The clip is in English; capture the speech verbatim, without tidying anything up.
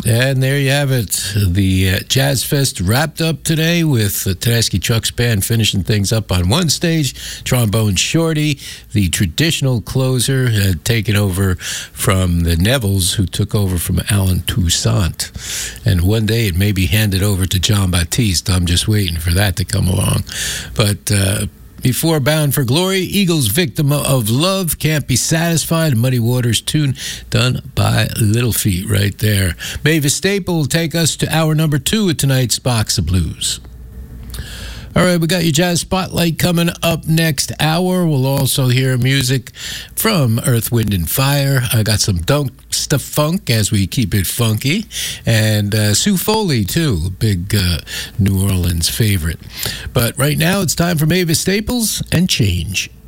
And there you have it. The uh, Jazz Fest wrapped up today with the Tedeschi Trucks Band finishing things up on one stage. Trombone Shorty, the traditional closer, had taken over from the Nevilles, who took over from Alan Toussaint. And one day it may be handed over to John Batiste. I'm just waiting for that to come along. But uh, before Bound for Glory, Eagles' Victim of Love, Can't Be Satisfied, Muddy Waters tune done by Little Feat right there. Mavis Staple will take us to hour number two of tonight's Box of Blues. All right, we got your Jazz Spotlight coming up next hour. We'll also hear music from Earth, Wind, and Fire. I got some dunk stuff funk as we keep it funky. And uh, Sue Foley, too, a big uh, New Orleans favorite. But right now, it's time for Mavis Staples and Change.